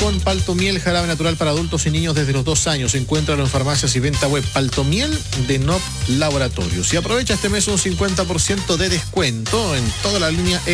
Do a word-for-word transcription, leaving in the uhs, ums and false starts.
con Paltomiel, jarabe natural para adultos y niños desde los dos años. Encuéntralo en farmacias y venta web. Paltomiel de N O P Laboratorios. Y aprovecha este mes un cincuenta por ciento de descuento en toda la línea